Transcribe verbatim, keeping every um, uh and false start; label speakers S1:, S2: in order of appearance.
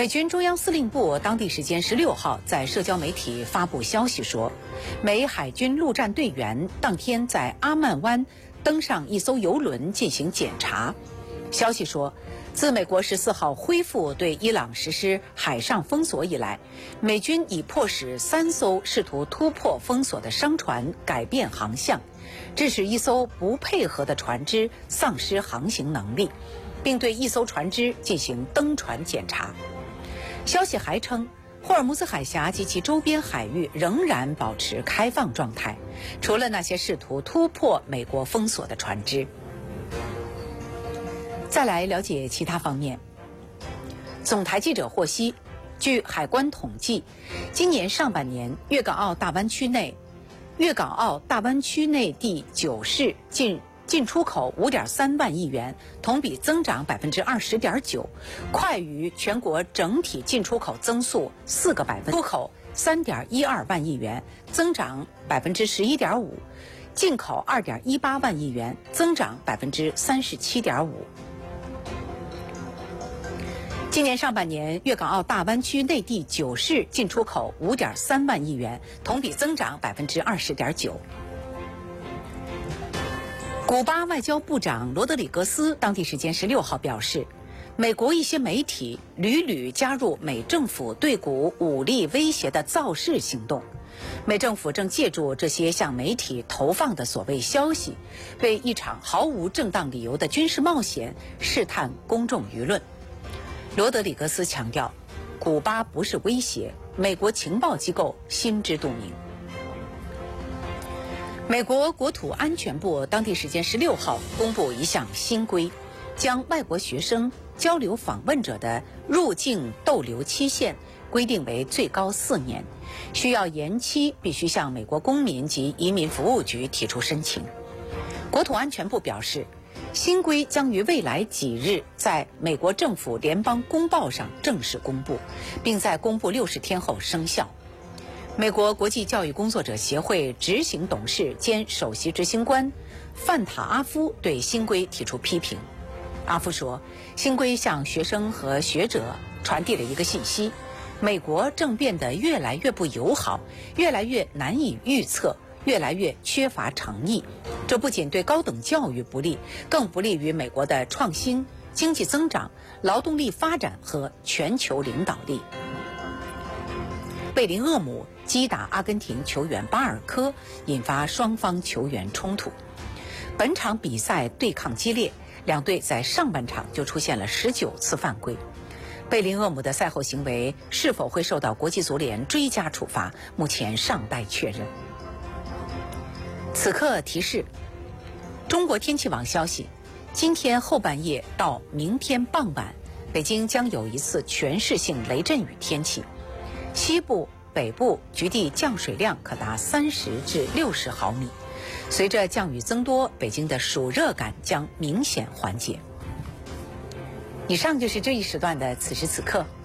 S1: 美军中央司令部当地时间十六号在社交媒体发布消息说，美海军陆战队员当天在阿曼湾登上一艘油轮进行检查。消息说，自美国十四号恢复对伊朗实施海上封锁以来，美军已迫使三艘试图突破封锁的商船改变航向，致使一艘不配合的船只丧失航行能力，并对一艘船只进行登船检查。消息还称，霍尔木兹海峡及其周边海域仍然保持开放状态，除了那些试图突破美国封锁的船只。再来了解其他方面。总台记者获悉，据海关统计，今年上半年粤港澳大湾区内，粤港澳大湾区内地九市进进出口五点三万亿元，同比增长百分之二十点九，快于全国整体进出口增速四个百分。出口三点一二万亿元，增长百分之十一点五；进口二点一八万亿元，增长百分之三十七点五。今年上半年，粤港澳大湾区内地九市进出口五点三万亿元，同比增长百分之二十点九。古巴外交部长罗德里格斯当地时间十六号表示，美国一些媒体屡屡加入美政府对古武力威胁的造势行动，美政府正借助这些向媒体投放的所谓消息，为一场毫无正当理由的军事冒险试探公众舆论。罗德里格斯强调，古巴不是威胁，美国情报机构心知肚明。美国国土安全部当地时间十六号公布一项新规，将外国学生交流访问者的入境逗留期限规定为最高四年，需要延期必须向美国公民及移民服务局提出申请。国土安全部表示，新规将于未来几日在美国政府联邦公报上正式公布，并在公布六十天后生效。美国国际教育工作者协会执行董事兼首席执行官范塔阿夫对新规提出批评。阿夫说，新规向学生和学者传递了一个信息：美国正变得越来越不友好，越来越难以预测，越来越缺乏诚意。这不仅对高等教育不利，更不利于美国的创新、经济增长、劳动力发展和全球领导力。贝林厄姆击打阿根廷球员巴尔科，引发双方球员冲突。本场比赛对抗激烈，两队在上半场就出现了十九次犯规。贝林厄姆的赛后行为是否会受到国际足联追加处罚，目前尚待确认。此刻提示：中国天气网消息，今天后半夜到明天傍晚，北京将有一次全市性雷阵雨天气，西部、北部局地降水量可达三十至六十毫米。随着降雨增多，北京的暑热感将明显缓解。以上就是这一时段的此时此刻。